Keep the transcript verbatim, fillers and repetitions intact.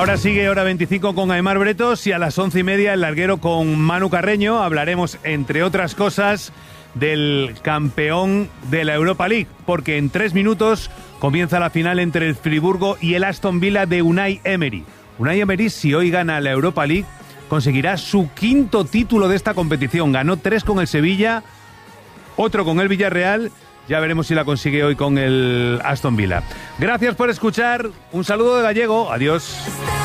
Ahora sigue Hora veinticinco con Aimar Bretos y a las once y media el larguero con Manu Carreño. Hablaremos, entre otras cosas, del campeón de la Europa League, porque en tres minutos comienza la final entre el Friburgo y el Aston Villa de Unai Emery. Unai Emery, si hoy gana la Europa League, conseguirá su quinto título de esta competición. Ganó tres con el Sevilla, otro con el Villarreal. Ya veremos si la consigue hoy con el Aston Villa. Gracias por escuchar. Un saludo de Gallego. Adiós.